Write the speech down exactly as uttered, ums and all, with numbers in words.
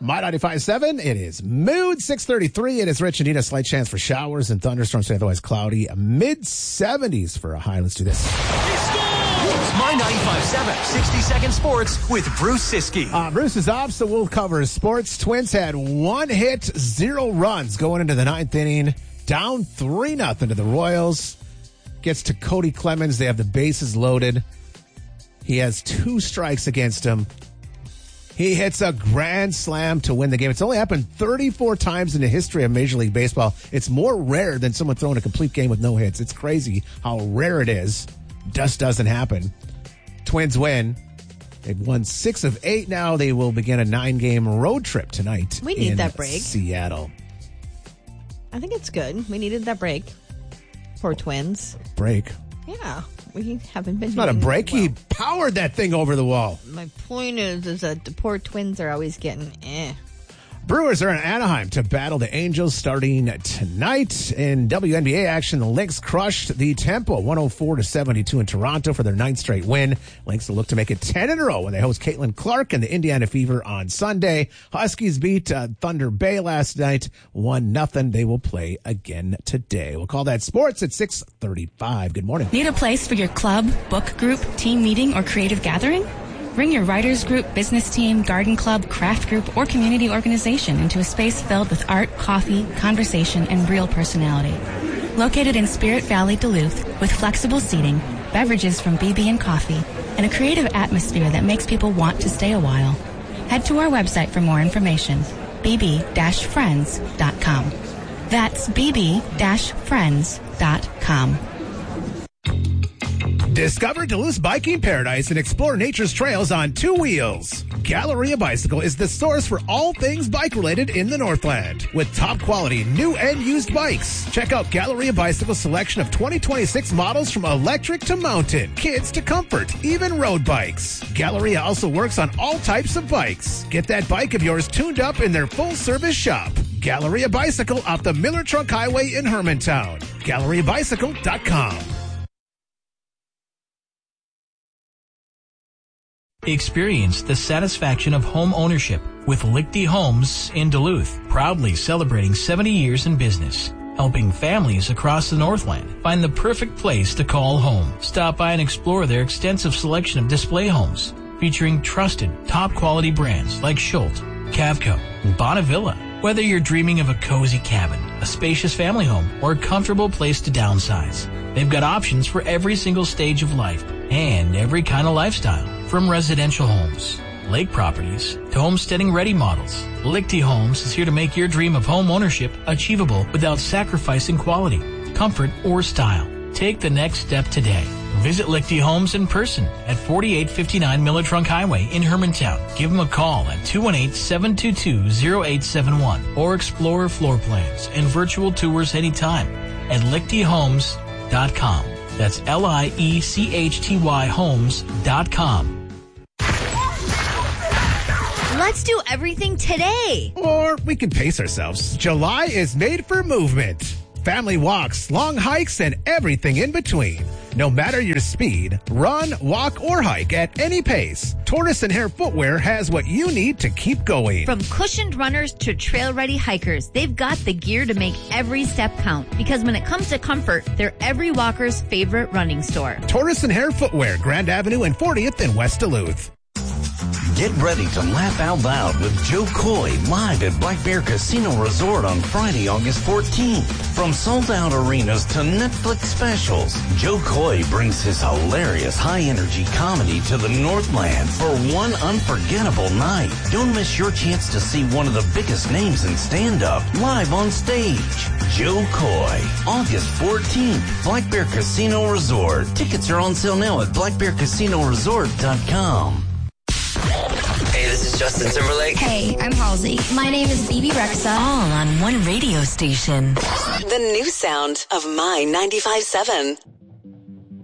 My ninety-five point seven, it is Mood six thirty-three. It is Rich and Nina. Slight chance for showers and thunderstorms, otherwise cloudy. mid seventies for a high. Let's do this. My ninety-five point seven, sixty second Sports with Bruce Siskey. Uh, Bruce is off, so we'll cover sports. Twins had one hit, zero runs going into the ninth inning. Down three nothing to the Royals. Gets to Cody Clemens. They have the bases loaded. He has two strikes against him. He hits a grand slam to win the game. It's only happened thirty-four times in the history of Major League Baseball. It's more rare than someone throwing a complete game with no hits. It's crazy how rare it is. Just doesn't happen. Twins win. They've won six of eight now. They will begin a nine-game road trip tonight. We need in that break. Seattle. I think it's good. We needed that break for Twins. Break? Yeah. We haven't been. It's not a break. Well. He powered that thing over the wall. My point is, is that the poor Twins are always getting eh. Brewers are in Anaheim to battle the Angels starting tonight. In W N B A action, the Lynx crushed the Tempo one oh four to seventy-two in Toronto for their ninth straight win. Lynx will look to make it ten in a row when they host Caitlin Clark and the Indiana Fever on Sunday. Huskies beat uh, Thunder Bay last night, one nothing. They will play again today. We'll call that sports at six thirty-five. Good morning. Need a place for your club, book group, team meeting, or creative gathering? Bring your writers group, business team, garden club, craft group, or community organization into a space filled with art, coffee, conversation, and real personality. Located in Spirit Valley, Duluth, with flexible seating, beverages from B B and Coffee, and a creative atmosphere that makes people want to stay a while. Head to our website for more information, b b dash friends dot com. That's b b dash friends dot com. Discover Duluth's biking paradise and explore nature's trails on two wheels. Galleria Bicycle is the source for all things bike-related in the Northland. With top-quality new and used bikes. Check out Galleria Bicycle's selection of twenty twenty-six models from electric to mountain, kids to comfort, even road bikes. Galleria also works on all types of bikes. Get that bike of yours tuned up in their full-service shop. Galleria Bicycle off the Miller Truck Highway in Hermantown. Galleria Bicycle dot com. Experience the satisfaction of home ownership with Lichty Homes in Duluth, proudly celebrating seventy years in business, helping families across the Northland find the perfect place to call home. Stop by and explore their extensive selection of display homes, featuring trusted, top-quality brands like Schultz, Cavco, and Bonnevilla. Whether you're dreaming of a cozy cabin, a spacious family home, or a comfortable place to downsize, they've got options for every single stage of life and every kind of lifestyle. From residential homes, lake properties, to homesteading-ready models, Lichty Homes is here to make your dream of home ownership achievable without sacrificing quality, comfort, or style. Take the next step today. Visit Lichty Homes in person at forty-eight fifty-nine Miller Trunk Highway in Hermantown. Give them a call at two one eight, seven two two, zero eight seven one or explore floor plans and virtual tours anytime at lichty homes dot com. That's L I E C H T Y homes dot com. Let's do everything today. Or we can pace ourselves. July is made for movement. Family walks, long hikes, and everything in between. No matter your speed, run, walk, or hike at any pace, Tortoise and Hare Footwear has what you need to keep going. From cushioned runners to trail-ready hikers, they've got the gear to make every step count. Because when it comes to comfort, they're every walker's favorite running store. Tortoise and Hare Footwear, Grand Avenue and fortieth in West Duluth. Get ready to laugh out loud with Joe Coy live at Black Bear Casino Resort on Friday, August fourteenth. From sold-out arenas to Netflix specials, Joe Coy brings his hilarious high-energy comedy to the Northland for one unforgettable night. Don't miss your chance to see one of the biggest names in stand-up live on stage. Joe Coy, August fourteenth, Black Bear Casino Resort. Tickets are on sale now at black bear casino resort dot com. Hey, this is Justin Timberlake. Hey, I'm Halsey. My name is Bebe Rexha. All on one radio station. The new sound of My ninety-five point seven.